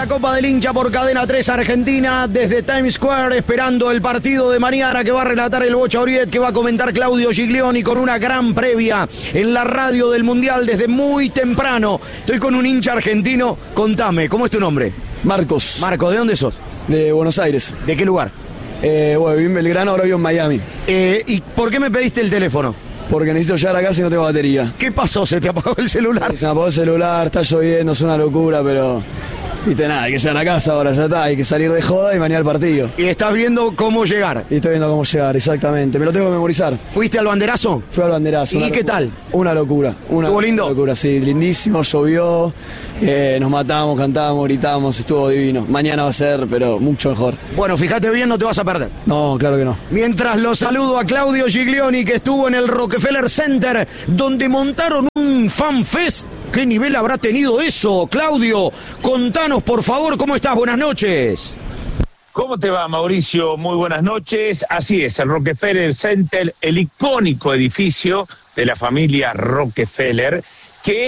la Copa del Hincha por Cadena 3 Argentina, desde Times Square, esperando el partido de mañana que va a relatar el Bocha Auriet, que va a comentar Claudio Giglioni con una gran previa en la radio del Mundial desde muy temprano. Estoy con un hincha argentino. Contame, ¿cómo es tu nombre? Marcos. Marcos, ¿de dónde sos? De Buenos Aires. ¿De qué lugar? Bueno, viví en Belgrano, ahora vivo en Miami. ¿Y por qué me pediste el teléfono? Porque necesito llegar a casa y no tengo batería. ¿Qué pasó? ¿Se te apagó el celular? Se me apagó el celular, está lloviendo, es una locura, pero... Viste, nada, hay que llegar a casa ahora, ya está, hay que salir de joda y mañana el partido. Y estás viendo cómo llegar. Y estoy viendo cómo llegar, exactamente. Me lo tengo que memorizar. ¿Fuiste al banderazo? Fui al banderazo. ¿Y qué tal? Una locura. ¿Estuvo lindo? Una locura, sí, lindísimo, llovió, nos matamos, cantábamos, gritamos, estuvo divino. Mañana va a ser, pero mucho mejor. Bueno, fíjate bien, no te vas a perder. No, claro que no. Mientras lo saludo a Claudio Giglioni, que estuvo en el Rockefeller Center, donde montaron un fan fest. ¿Qué nivel habrá tenido eso, Claudio? Contanos, por favor, ¿cómo estás? Buenas noches. ¿Cómo te va, Mauricio? Muy buenas noches. Así es, el Rockefeller Center, el icónico edificio de la familia Rockefeller, que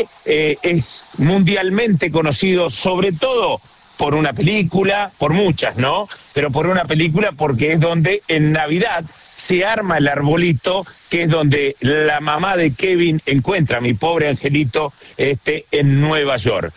es mundialmente conocido sobre todo por una película, por muchas, ¿no? Pero por una película porque es donde en Navidad se arma el arbolito, que es donde la mamá de Kevin encuentra a mi pobre angelito en Nueva York.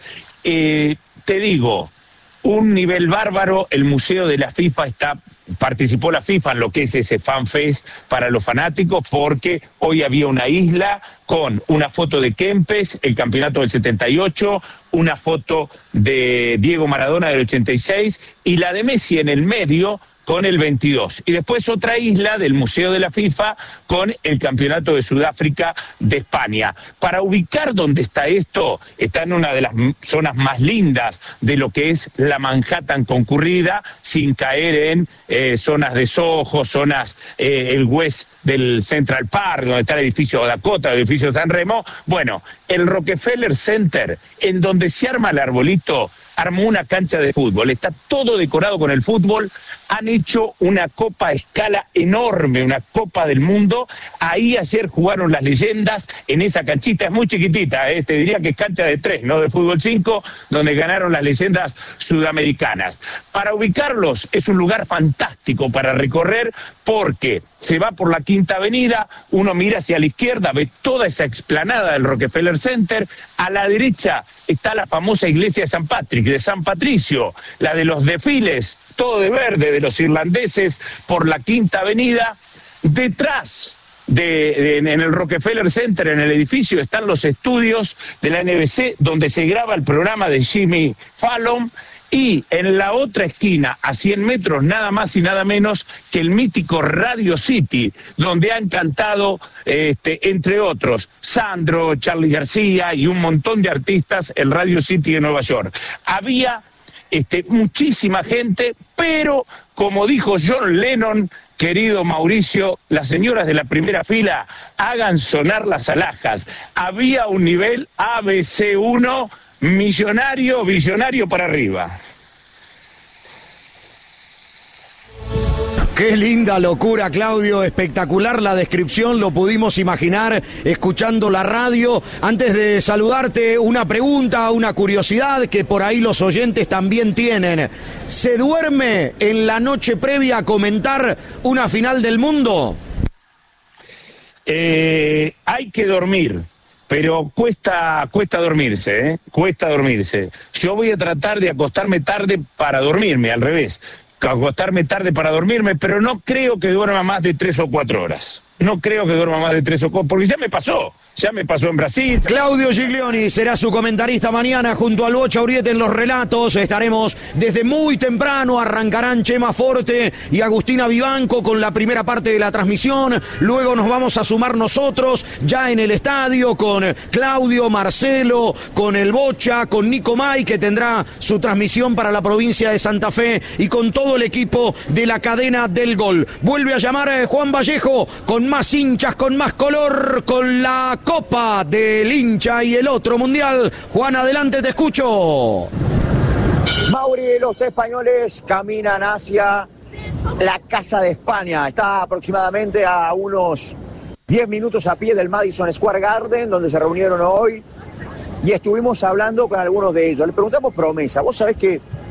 Te digo, un nivel bárbaro, el Museo de la FIFA participó la FIFA en lo que es ese fanfest para los fanáticos, porque hoy había una isla con una foto de Kempes, el campeonato del 78, una foto de Diego Maradona del 86 y la de Messi en el medio con el 22. Y después otra isla del Museo de la FIFA con el Campeonato de Sudáfrica de España. Para ubicar dónde está esto, está en una de las zonas más lindas de lo que es la Manhattan concurrida, sin caer en zonas de Soho, zonas, el West del Central Park, donde está el edificio Dakota, el edificio San Remo. Bueno, el Rockefeller Center, en donde se arma el arbolito, armó una cancha de fútbol, está todo decorado con el fútbol, han hecho una copa a escala enorme, una copa del mundo, ahí ayer jugaron las leyendas en esa canchita, es muy chiquitita, te diría que es cancha de 3, no de fútbol 5, donde ganaron las leyendas sudamericanas. Para ubicarlos es un lugar fantástico para recorrer porque se va por la Quinta Avenida, uno mira hacia la izquierda, ve toda esa explanada del Rockefeller Center, a la derecha está la famosa iglesia de San Patrick, de San Patricio, la de los desfiles, todo de verde, de los irlandeses, por la Quinta Avenida. Detrás en el Rockefeller Center, en el edificio, están los estudios de la NBC, donde se graba el programa de Jimmy Fallon. Y en la otra esquina, a 100 metros, nada más y nada menos que el mítico Radio City, donde han cantado, entre otros, Sandro, Charly García y un montón de artistas, el Radio City de Nueva York. Había muchísima gente, pero como dijo John Lennon, querido Mauricio, las señoras de la primera fila hagan sonar las alhajas. Había un nivel ABC1, millonario, billonario para arriba. Qué linda locura, Claudio, espectacular la descripción, lo pudimos imaginar escuchando la radio. Antes de saludarte, una pregunta, una curiosidad que por ahí los oyentes también tienen. ¿Se duerme en la noche previa a comentar una final del mundo? Hay que dormir. Pero cuesta dormirse, cuesta dormirse. Yo voy a tratar de acostarme tarde para dormirme, al revés. Acostarme tarde para dormirme, pero no creo que duerma más de 3 o 4 horas. No creo que duerma más de 3 o 4, porque ya me pasó en Brasil. Claudio Giglioni será su comentarista mañana junto al Bocha Auriet en los relatos. Estaremos desde muy temprano, arrancarán Chema Forte y Agustina Vivanco con la primera parte de la transmisión. Luego nos vamos a sumar nosotros ya en el estadio con Claudio, Marcelo, con el Bocha, con Nico May, que tendrá su transmisión para la provincia de Santa Fe, y con todo el equipo de la cadena del gol. Vuelve a llamar Juan Vallejo con más hinchas, con más color, con la Copa del Hincha y el otro mundial. Juan, adelante, te escucho. Mauri, los españoles caminan hacia la Casa de España. Está aproximadamente a unos 10 minutos a pie del Madison Square Garden, donde se reunieron hoy, y estuvimos hablando con algunos de ellos. Le preguntamos promesa. Vos sabés que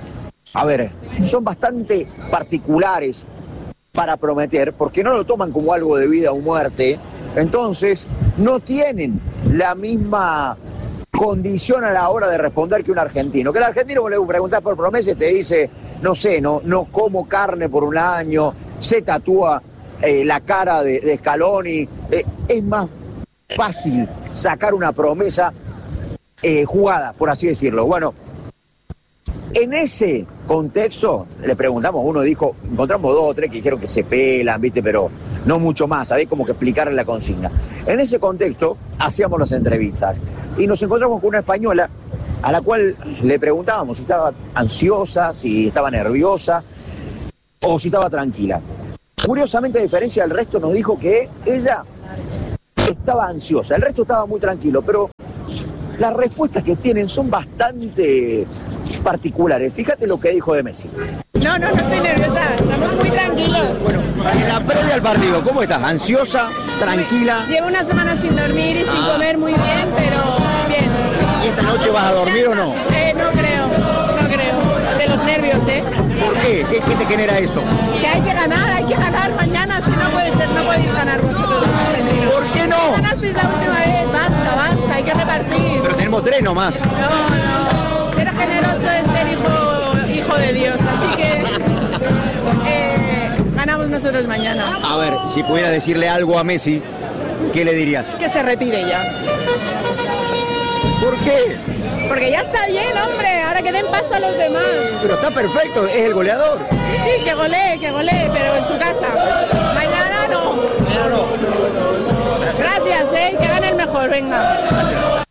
a ver, son bastante particulares para prometer, porque no lo toman como algo de vida o muerte, entonces no tienen la misma condición a la hora de responder que un argentino. Que el argentino, vos le preguntás por promesa y te dice, no sé, no como carne por un año, se tatúa la cara de Scaloni, es más fácil sacar una promesa jugada, por así decirlo. Bueno, en ese contexto le preguntamos, uno dijo, encontramos 2 o 3 que dijeron que se pelan, ¿viste? Pero no mucho más, ¿sabés? Como que explicarle la consigna. En ese contexto hacíamos las entrevistas y nos encontramos con una española a la cual le preguntábamos si estaba ansiosa, si estaba nerviosa o si estaba tranquila. Curiosamente, a diferencia del resto, nos dijo que ella estaba ansiosa, el resto estaba muy tranquilo, pero las respuestas que tienen son bastante particulares. Fíjate lo que dijo de Messi. No estoy nerviosa, estamos muy tranquilos. Bueno, en la previa al partido, ¿cómo estás? ¿Ansiosa? ¿Tranquila? Llevo una semana sin dormir y sin comer muy bien, pero bien. ¿Y esta noche vas a dormir o no? No creo. De los nervios, ¿Por qué? ¿Qué te genera eso? Que hay que ganar mañana, si no puede ser, no podéis ganar vosotros los argentinos. ¿Por qué no? Ganasteis la última vez, basta, hay que repartir. Pero tenemos 3 nomás. No. Ser generoso es ser hijo de Dios, así que ganamos nosotros mañana. A ver, si pudiera decirle algo a Messi, ¿qué le dirías? Que se retire ya. ¿Por qué? Porque ya está bien, hombre, ahora que den paso a los demás. Pero está perfecto, es el goleador. Sí, que golee, pero en su casa. Mañana no. Gracias, que gane el mejor, venga.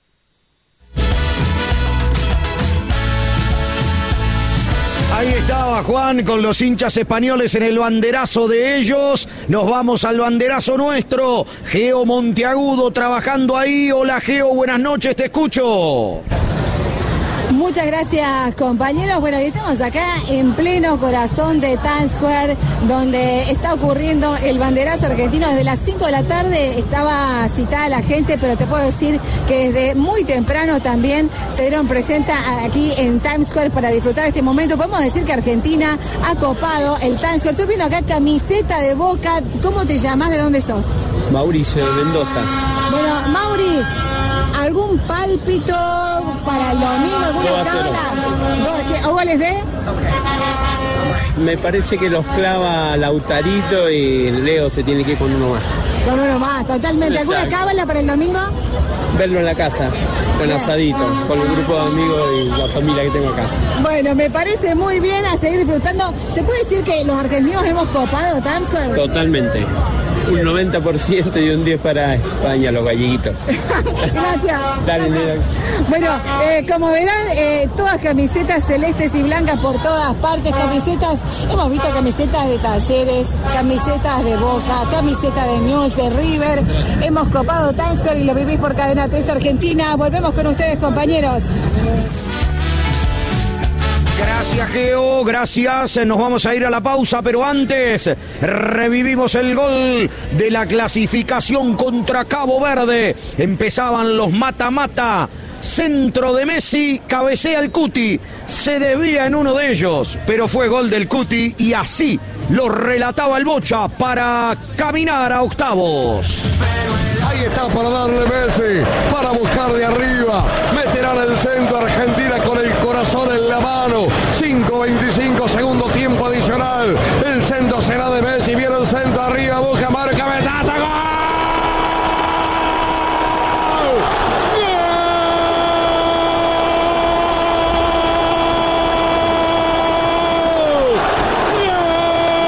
Ahí estaba Juan con los hinchas españoles en el banderazo de ellos. Nos vamos al banderazo nuestro. Geo Monteagudo trabajando ahí. Hola Geo, buenas noches, te escucho. Muchas gracias, compañeros. Bueno, estamos acá en pleno corazón de Times Square, donde está ocurriendo el banderazo argentino. Desde las 5 de la tarde estaba citada la gente, pero te puedo decir que desde muy temprano también se dieron presenta aquí en Times Square para disfrutar este momento. Podemos decir que Argentina ha copado el Times Square. Estoy viendo acá camiseta de Boca. ¿Cómo te llamas? ¿De dónde sos? Mauricio, de Mendoza. Bueno, Mauri, ¿algún pálpito para el domingo? ¿Alguna tabla? ¿O goles de? Me parece que los clava Lautarito y Leo se tiene que ir con uno más. Con uno más, totalmente. ¿Alguna Exacto. cábala para el domingo? Verlo en la casa, con asadito, con el grupo de amigos y la familia que tengo acá. Bueno, me parece muy bien, a seguir disfrutando. ¿Se puede decir que los argentinos hemos copado Times Square? Totalmente. Un 90% y un 10% para España, los galleguitos. Gracias. Dale, nena. Bueno, como verán, todas camisetas celestes y blancas por todas partes, camisetas, hemos visto camisetas de Talleres, camisetas de Boca, camisetas de News, de River, hemos copado Times Square y lo vivís por Cadena 3 Argentina. Volvemos con ustedes, compañeros. Gracias, Geo, gracias. Nos vamos a ir a la pausa, pero antes revivimos el gol de la clasificación contra Cabo Verde. Empezaban los mata-mata. Centro de Messi, cabecea el Cuti. Se desvía en uno de ellos, pero fue gol del Cuti y así lo relataba el Bocha para caminar a octavos. Ahí está para darle Messi, para buscar de arriba, meterá en el centro Argentina con el corazón en la mano. 5:25, segundo tiempo adicional. El centro será de Messi, viene el centro arriba, busca